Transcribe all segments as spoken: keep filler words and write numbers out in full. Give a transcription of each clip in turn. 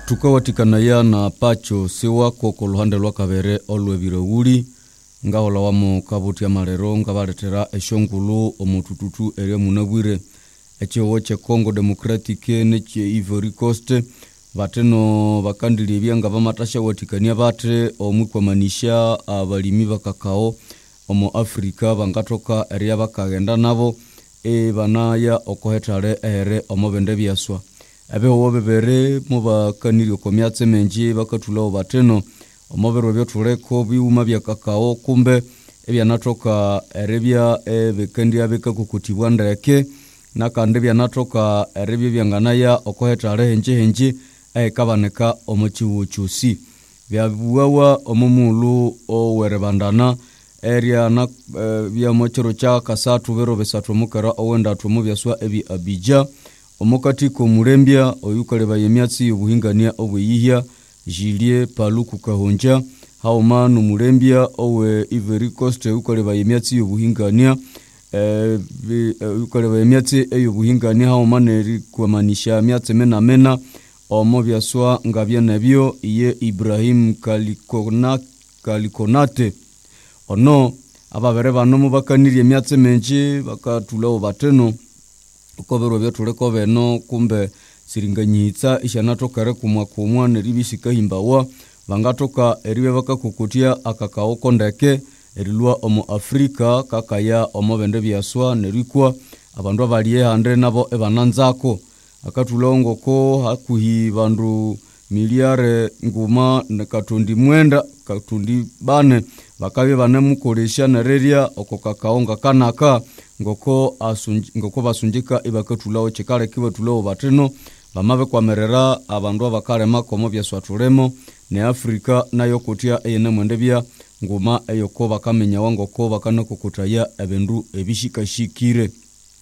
tukawatikana na pacho siwa ko luhande lwa kabere olwe birowuli ngahola wamo kabuti amarero ngabaletera eshongulu omutututu ere munabwire echewo che Congo Democratic neche Ivory Coast bateno bakandili byanga bamatasha watikania bate omukwamanisha abalimi bakakao omo Afrika bangatoka area bakagenda nabo e banaya okohetare ere omobende byaswa abe wobebere muba kaniri okomyatse menji bakatulawo bateno omobero byo tuleko biuma bya kakao kumbe ebya natoka erebya ebekendi abeka kukutibwa ndeke nakande bya natoka erebya byanganaya okohetare henje henje ekabaneka omochiwo chusi bya buwawa omumulu owerebandana area na e, bya mochero cha kasatu bero besatu mukara owenda tumu byaswa ebi Abidjan omokati ko murembya oyukale bayemyatsi ubuhingania obuyihya Jilie Paluku Kahonja haumanu murembya owe Ivory Coast oyukale bayemyatsi ubuhingania eh oyukale bayemyatsi eyubuhingania haumane kwamanisha myatse mena mena omo byaswa ngabya nabyo iye Ibrahim Kalikona Kalikonate ono ababere bano mubakaniriye myatse menji bakatulawo bateno ukobero byo tuleko beno kumbe siringanyitsa ishanatokare kumwa kumwa neribishika himbawa bangatoka eribe bakakukutia akakao kondeke erilwa omo Afrika kakaya omo bende byaswa nerikwa abandu abaliye hande nabo ebananzako akatulongo ko hakuhi bandu miliare nguma nekatundi mwenda katundi bane bakabe banemukolesha nereria okokakaonga kanaka ngoko asunji ngoko basunjika ibakatulawo chikale kiwe tulawo bateno bamabe kwamerera abandu abakale makomo byaswatulemo ne Afrika nayo kutia eyene mwendebya nguma eyoko bakamenya wangoko bakanokukutaya ebendu ebishikashikire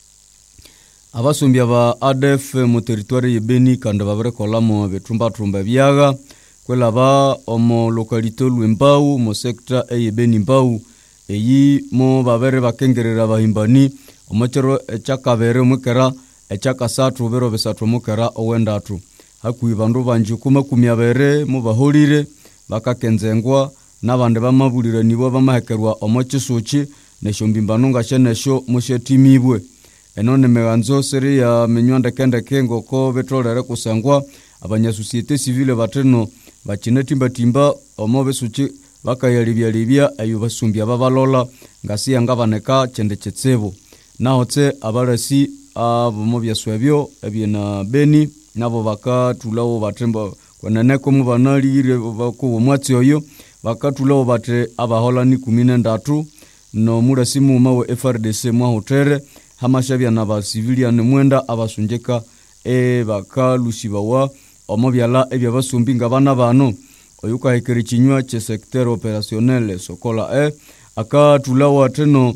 abasumbya ba A D F mu territoire yebeni kanda babere kolamo betumba tumba byaga kwela ba omo localité Lwembau mo secteur eyebeni Mbau eyi mo babere bakengerera bahimbani omochero echakabere mukera echakasatu bero besatu mukera owendatu hakuyi bandu banjukuma kumyabere mu baholire bakakenzengwa nabande bamabulira nibo bamahekerwa omochishuchi neshombimbano ngashenesho mushetimibwe enone meganzo seri ya menywanda kende kengo ko betolere kusangwa abanya societe civile bateno bachinetimba timba omobe suchi bakayalibya libya ayo basumbya babalola ngasi yangabaneka chende chetsebo nahotse abarasi abo byaswebyo ebyena beni nabo bakatulawo batemba kwananeko mu banalire bako mwatsi oyo bakatulawo bate abahola ni kumi na tatu no murasi mu mawe F R D C mwa hotere hamashabya naba civilian mwenda abasunjeka e bakalushibawa omobyala ebya basumbinga bana bano oyuka hekeri chinywa che secteur opérationnel sokola e akatulawo teno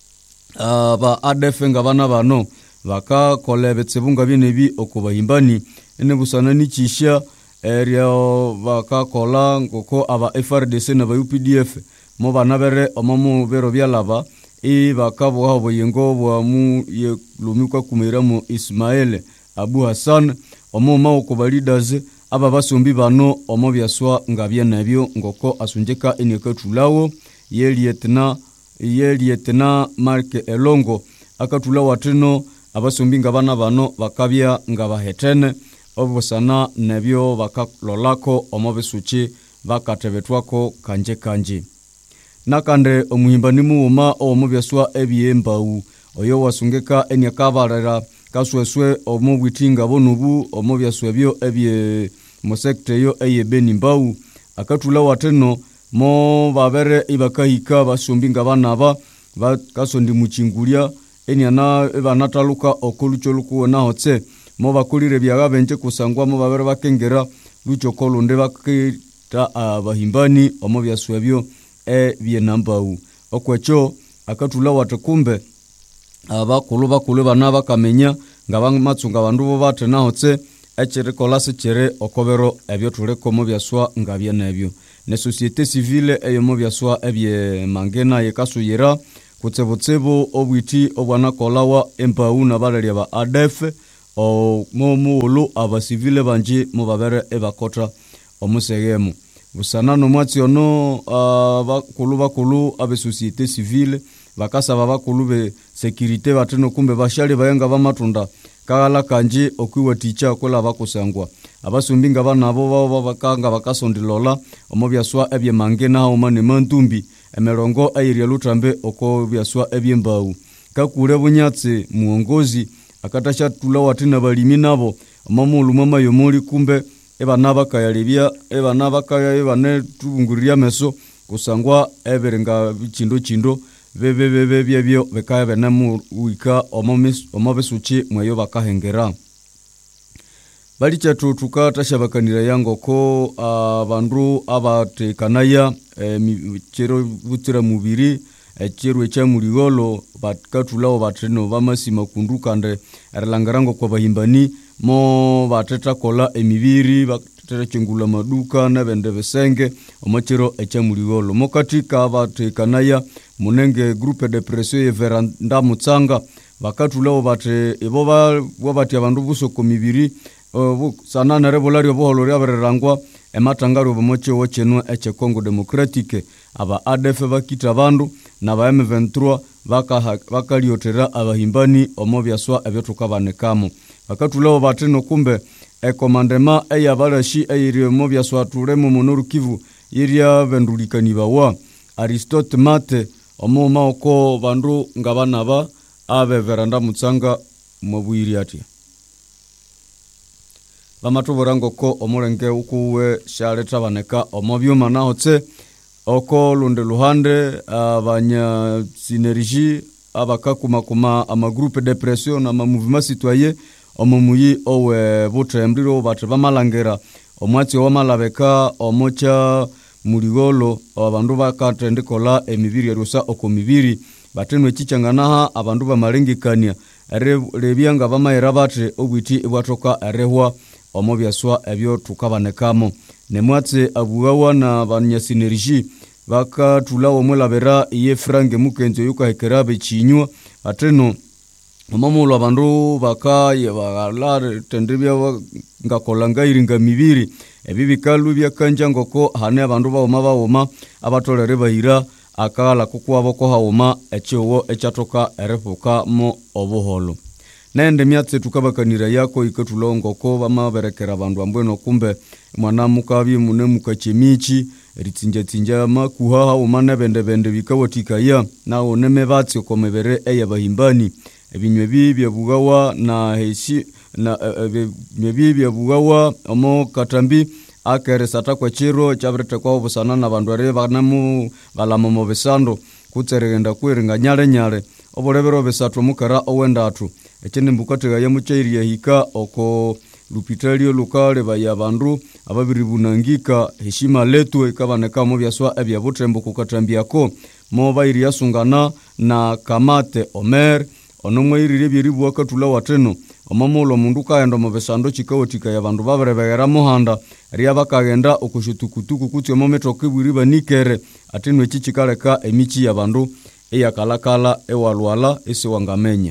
aba A D F nga bana bano baka kolebetsebunga binebi okubahimbani ene busana ni chisha area baka kola ngoko aba F R D C na ba U P D F mo banabere omomo bero byalaba e bakabo habo yengo bwa mu ye lumikwa kumira mu Ismail Abu Hassan omo mawo ko leaders aba basumbi bano omo byaswa ngabye nabyo ngoko asunjeka enyeka tulawo ye lieutenant ye lieutenant Mark Elongo akatulawo atino abasumbi ngabana bano bakabya ngabahetene obusana nabyo bakalolako omo besuchi bakatebetwako kanje kanje nakande omuhimbani muuma omu byaswa ebyembau oyo wasungeka enyakabarera kasweswe omu bwitinga bonubu omu byaswa byo ebye mu sector yo eyebeni mbau akatula wateno mo babere ibakahika basumbinga banaba bakasondi muchingulya enyana ebanataluka okolucho lukuona hotse mo bakulire byaga benje kusangwa mo babere bakengera lucho kolunde bakita abahimbani omu byaswa byo e bienambau okwecho akatula watakumbe abakulu bakulu bana bakamenya ngabamatsunga bandu bo batena hotse echere kolase chere okobero ebyo tuleko mu byaswa ngabye nebyo ne societe civile eyo mu byaswa ebye mangena yekasuyira kutsebotsebo obwiti obwana kolawa empau na baleria ba A D F o mo mulo abasivile banje mo babere ebakota omusegemo busana no mwatsi ono uh, bakulu bakulu abe societe civile bakasaba bakulu be security bateno kumbe bashali bayenga bamatunda kala kanje okwiwa ticha kola bakusangwa abasumbinga banabo babo bakanga bakasondilola omobyaswa ebye mangena omane mantumbi emerongo ayiri lutrambe oko byaswa ebye mbau kakure bunyatse muongozi akatasha tula watina balimi nabo omamulu mama yomuli kumbe ebana bakayalibya ebana bakaya ebane tubunguria meso kusangwa eberenga bichindo chindo bebe bebe byebyo bekaya benamu wika omomis omobesuchi mwayo bakahengera bali chatu tukatasha bakanira yango ko abandu abatekanaya chero butira mubiri chero echa muligolo bakatulawo batreno bamasima kundukande erlangarango kwa bahimbani mo bateta kola emibiri bateta chengula maduka na bende besenge omachero echa muligolo mo katika batekanaya munenge groupe de pression ye veranda mutsanga bakatulawo batre ebo babati abandu busoko mibiri Uh, sana na rebolari oboholo ya berangwa ematangaro bomocho wocheno eche Congo Democratique aba A D F bakita bandu na ba M vingt-trois baka bakaliotera abahimbani omobyaswa ebyotukabanekamo bakatulawo bateno kumbe e commandement eya balashi eyiri omobyaswa turemo monoru Kivu yiria bendulikani bawa Aristote Mate omoma oko bandu ngabana ba abe veranda mutsanga mobwiri ati bamatoborango ko omurenge ukuwe shale tabaneka omobyuma nahotse oko lunde luhande abanya synergie abakakuma kuma ama groupe de pression na mouvement citoyen omumuyi owe butrembriro batre bamalangera omwatsi wa malabeka omocha muligolo abandu bakatendikola emibiri erusa oko mibiri batenwe chichanganaha abandu bamalengekania rebyanga bamayera batre obwiti ibwatoka erehwa omobyaswa ebyo tukabanekamo nemwatse abugawa na banyasynergie bakatulawo mulabera iye frange mukenzo yuka hekerabe chinywa ateno omamulo abandu bakaye bagalare tendebya ngakolanga iringa mibiri ebibikalu byakanja ngoko hane abandu baoma baoma abatolere bahira akala kukwabo ko haoma echiwo echatoka erefuka mo obuholo nende myatse tukabakanira yako ikatulongo ko bamaberekera abandu ambweno kumbe mwana mukabi mune mukachemichi ritsinja tsinja makuha umane bende bende bikawotika ya nawo nemebatse komebere eya bahimbani ebinywe bibye bugawa na heshi na ebinywe bibye bugawa omo katambi akere sata kwa chiro chabrete kwa obusana na bandu are banamu balamo mobesando kutserenda kwiringa nyale nyale obolebero besatu mukara owenda atu ekene mbukatega ya muchairi ya hika oko lupitalio lokale baya bandu ababiri bunangika heshima letu ikabaneka mo byaswa ebya butrembo kukatambiako mo bayiri yasungana na kamate Omer onomwirire byiribu wakatula wateno omamulo mundu kaenda mo besando chikawotika ya bandu baberebera muhanda riya bakagenda okushutukutuku kutyo mo metoke bwiriba nikere atenwe chichikaleka emichi ya bandu eya kalakala ewalwala ese wangamenya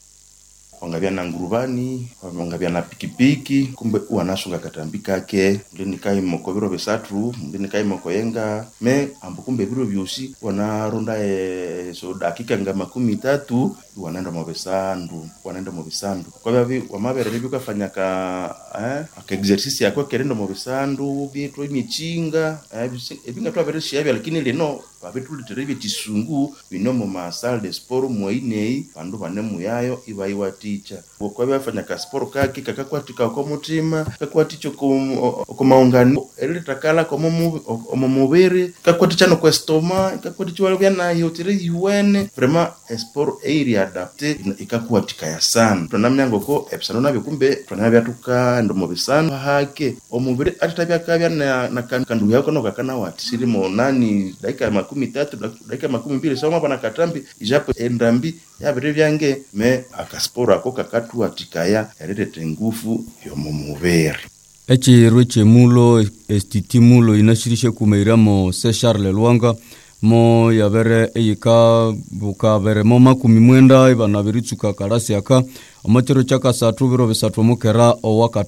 wangabia na ngurubani wangabia na pikipiki kumbe uanashunga katambika ke ndini kai mokobiro besatu ndini kai mokoyenga me ambu kumbe biro byosi wanaronda e so dakika nga makumi tatu wanaenda mobesandu wanaenda mobesandu kwa hivyo wamabere bika fanya ka eh aka exercise yako kerendo mobesandu bitwa imichinga eh ebinga twabere shiyabya lakini leno babetuliterebe tisungu binomo ma salle de sport moinei bandu banemu yayo ibaiwa ticha kwa bafanya ka sport kaki kakakwatika ko mutima kakwaticho ko maungani ele takala ko mu omumubiri kakwaticha no kwestoma kakwaticho wale na yotire yuene vraiment sport area adapté ikakwatika ya sana tunamyango ko episano nabyo kumbe tunabya tuka ndo mubisano hake omubiri atatabya kabya na, na kandu yako no kakana wati siri mo nani dakika makumi tatu dakika makumi mbili sawa bana katambi ijapo endambi yabire byange me akaspora ko kakatu atikaya yarete ngufu yo mumubiri echi roche mulo estitimulo inashirishe kumeiramo se Charles Lwanga mo yabere eyika buka bere mo makumi mwenda ibana biritsuka karasi aka omotero chaka sathu biro bisathu mukera owaka